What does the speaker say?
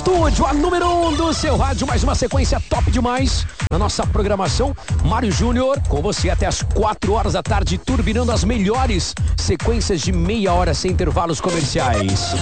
Estúdio, a número 1 do seu rádio, mais uma sequência top demais na nossa programação. Mário Júnior, com você até as 4 horas da tarde, turbinando as melhores sequências de meia hora sem intervalos comerciais.